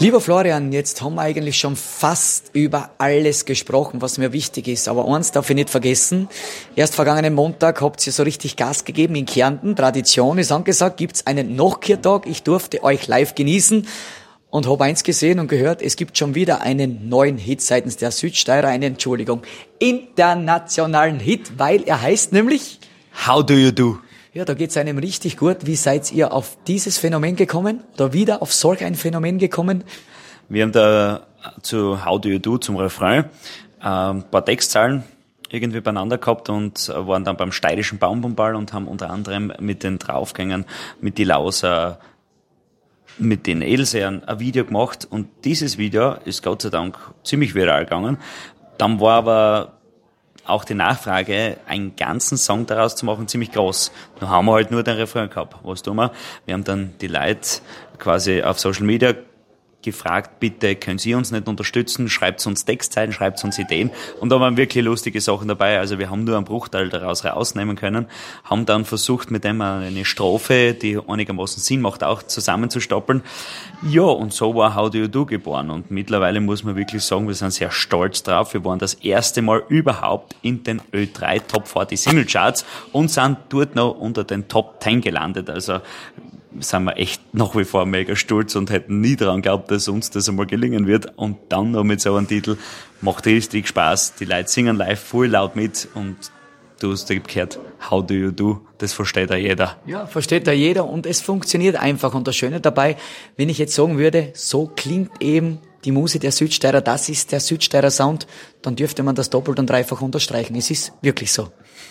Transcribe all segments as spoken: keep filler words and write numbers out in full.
Lieber Florian, jetzt haben wir eigentlich schon fast über alles gesprochen, was mir wichtig ist. Aber eins darf ich nicht vergessen. Erst vergangenen Montag habt ihr so richtig Gas gegeben in Kärnten. Tradition ist angesagt, gibt's einen Nochkirtag. Ich durfte euch live genießen und habe eins gesehen und gehört, es gibt schon wieder einen neuen Hit seitens der Südsteirer, eine Entschuldigung, internationalen Hit, weil er heißt nämlich How Do You Do? Ja, da geht's einem richtig gut. Wie seid ihr auf dieses Phänomen gekommen? Oder wieder auf solch ein Phänomen gekommen? Wir haben da zu How Do You Do, zum Refrain, ein paar Textzeilen irgendwie beieinander gehabt und waren dann beim steirischen Baumbumball und haben unter anderem mit den Draufgängern, mit die Lauser, mit den Edelseern ein Video gemacht und dieses Video ist Gott sei Dank ziemlich viral gegangen. Dann war aber auch die Nachfrage, einen ganzen Song daraus zu machen, ziemlich groß. Da haben wir halt nur den Refrain gehabt. Was tun wir? Wir haben dann die Leute quasi auf Social Media gefragt, bitte können Sie uns nicht unterstützen, schreibt uns Textzeilen, schreibt uns Ideen und da waren wirklich lustige Sachen dabei, also wir haben nur einen Bruchteil daraus rausnehmen können, haben dann versucht mit dem eine Strophe, die einigermaßen Sinn macht, auch zusammenzustoppeln. Ja, und so war How Do You Do geboren und mittlerweile muss man wirklich sagen, wir sind sehr stolz drauf, wir waren das erste Mal überhaupt in den Ö drei Top vierzig Single Charts und sind dort noch unter den Top zehn gelandet, also sind wir echt nach wie vor mega stolz und hätten nie daran geglaubt, dass uns das einmal gelingen wird. Und dann noch mit so einem Titel macht richtig Spaß. Die Leute singen live voll laut mit und du hast gehört, How Do You Do, das versteht ja jeder. Ja, versteht ja jeder und es funktioniert einfach. Und das Schöne dabei, wenn ich jetzt sagen würde, so klingt eben die Musik der Südsteirer, das ist der Südsteirer Sound, dann dürfte man das doppelt und dreifach unterstreichen. Es ist wirklich so.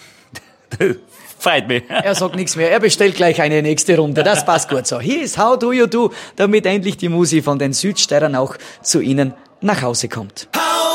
Freut mich. Er sagt nichts mehr. Er bestellt gleich eine nächste Runde. Das passt gut so. Hier ist How Do You Do, damit endlich die Musik von den Südsteirern auch zu Ihnen nach Hause kommt.